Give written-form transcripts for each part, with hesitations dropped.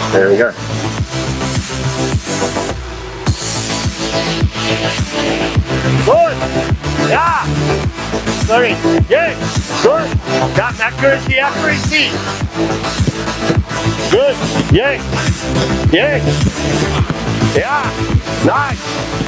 There we go. Good. Yeah. Sorry. Yeah. Good. Got accuracy. Good. Yeah. Yeah. Yeah. Nice.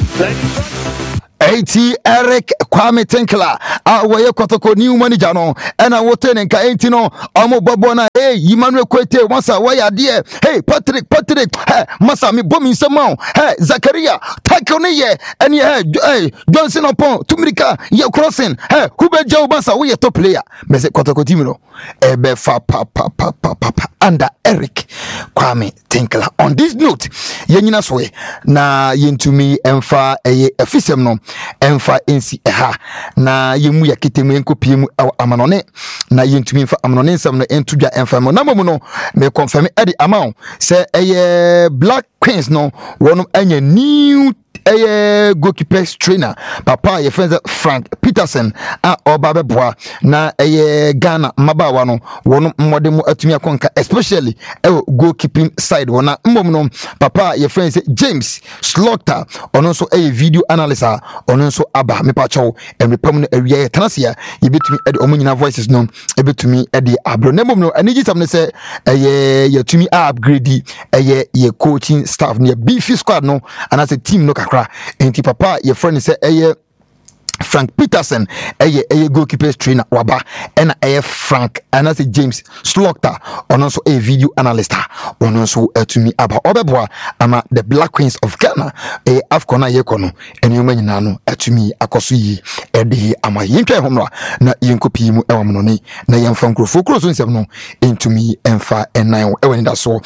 AT Eric Kwame Tinkler awoye kotoko new manager no ena wote ne nka enti no omo bobo na hey Emmanuel Kwete once why there hey Patrick hey masa me bomi nsema hey Zakaria tackle ne ye ene hey Johnson upon Tumirika ye crossing hey kubeja obasa we top player meze kotoko team no ebe fa pa under Eric Kwame Tinkler. On this note yenyina so na yentumi emfa efisem no emfa ensi eha na yemu yakitemu enkopiem amanone na yentumi emfa amanone nsam no entudwa emfa mo na momu no me confirm edi amount say Black Queens no wonum anya new goalkeeper trainer papa ye friend Frank Peterson a oba beboa na Ghana mabawa no wonu modemu atumi akonka especially goalkeeping side wona mbom no papa ye friend James Slaughter ono so video analyst ono so aba mepacho emrepam no awie tanasia ye betumi edi omunyina voices no ebetumi edi abro na mbom no anigi sam ne se ye tumi upgrade ye coaching staff ne beefy squad no anase team no enti papa your friend say Frank Peterson goalkeeper trainer waba and Frank and as James Slaughter on also a video analyst on also to me about obeboa ama the Black Queens of Ghana afcon yekono and you menano to me akoso yi ede ama yintwa homra na yenkopi mu ewamnoni na yemfa nkrofo kroso nsem no into me emfa en9 ewen da so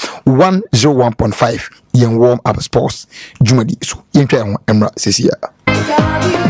101.5 yen warm up sports jumadi so yintwa ho emra sesia